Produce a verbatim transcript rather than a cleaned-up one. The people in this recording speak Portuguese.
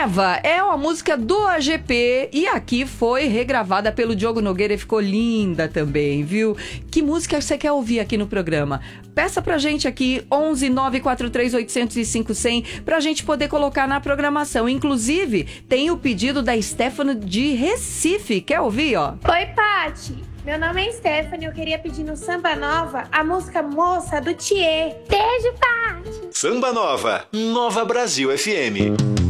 Eva é uma música do A G P e aqui foi regravada pelo Diogo Nogueira e ficou linda também, viu? Que música você quer ouvir aqui no programa? Peça pra gente aqui, onze nove quatro três oito zero zero cinco zero zero, pra gente poder colocar na programação. Inclusive, tem o pedido da Stephanie de Recife. Quer ouvir, ó? Oi, Pati. Meu nome é Stephanie, eu queria pedir no Samba Nova a música Moça do Thier. Beijo, Pati. Samba Nova, Nova Brasil F M.